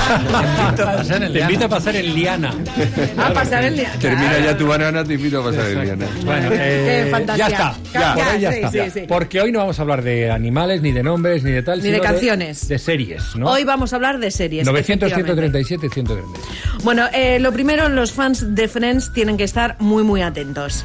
Te invito a pasar en liana. A pasar en liana. Termina ya tu banana, te invito a pasar en liana. Bueno, Qué fantasía. ya está. Por ahí ya está. Sí. Porque hoy no vamos a hablar de animales, ni de nombres, ni de tal, Ni sino de canciones. De series, ¿no? Hoy vamos a hablar de series. 900, efectivamente. 137, 137. Bueno, lo primero, los fans de Friends tienen que estar muy, muy atentos.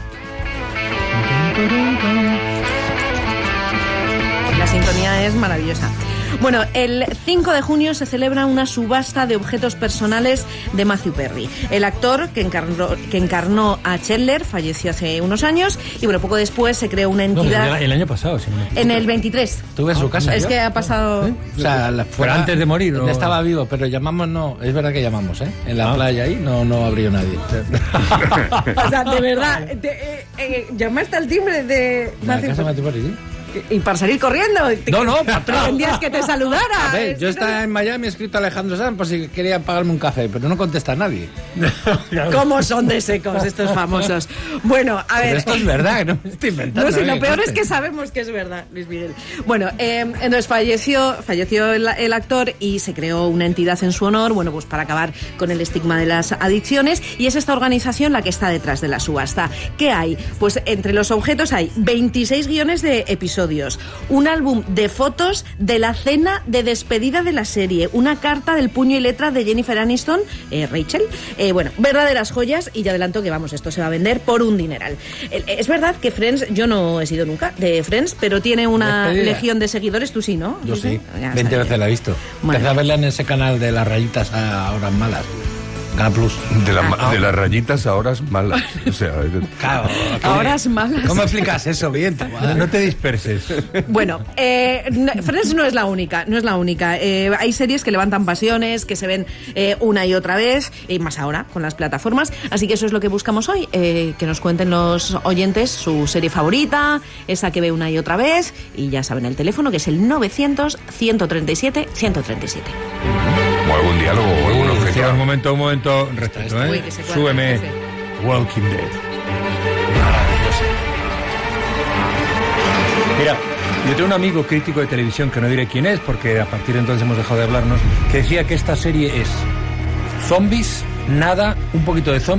La sintonía es maravillosa. Bueno, el 5 de junio se celebra una subasta de objetos personales de Matthew Perry. El actor que encarnó a Chandler falleció hace unos años y bueno, poco después se creó una entidad... No, el año pasado, si no me equivoco. En el 23. Tuve en su casa. Es que ha pasado... O sea, Pero antes de morir, ¿no? Estaba vivo, pero llamamos, no. Es verdad que llamamos, ¿eh? En la playa ahí no abrió nadie. O sea, de verdad, llamaste al timbre de ¿La casa de Matthew Perry, sí? y para salir corriendo. No, pretendías que te saludara. A ver, yo estaba en Miami, he escrito a Alejandro Sanz por si quería pagarme un café, pero no contesta nadie. ¿Cómo son de secos estos famosos? Bueno, a ver. Pero esto es verdad, no me estoy inventando. No, si lo peor es que sabemos que es verdad, Luis Miguel. Bueno, entonces falleció el actor y se creó una entidad en su honor, bueno, pues para acabar con el estigma de las adicciones, y es esta organización la que está detrás de la subasta. ¿Qué hay? Pues entre los objetos hay 26 guiones de episodios, un álbum de fotos de la cena de despedida de la serie, una carta del puño y letra de Jennifer Aniston, Rachel, bueno, verdaderas joyas, y ya adelanto que vamos, esto se va a vender por un dineral. Es verdad que Friends, yo no he sido nunca de Friends, pero tiene una legión de seguidores, tú sí, ¿no? Yo sí, Ya 20 veces la he visto. Bueno. Empecé a verla en ese canal de las rayitas a horas malas. Canal Plus. De las rayitas a horas malas. O sea, Claro, Ahora es malas. ¿Cómo explicas eso? Bien, No te disperses. Bueno, Friends no es la única, hay series que levantan pasiones, que se ven una y otra vez, y más ahora con las plataformas, así que eso es lo que buscamos hoy, que nos cuenten los oyentes su serie favorita, esa que ve una y otra vez, y ya saben el teléfono, que es el 900-137-137. o algún diálogo o algún objeto. Un momento, respeto, Uy, que se cuelga Súbeme el jefe. Walking Dead. Mira, yo tengo un amigo crítico de televisión, que no diré quién es, porque a partir de entonces hemos dejado de hablarnos, que decía que esta serie es zombies, nada, un poquito de zombies,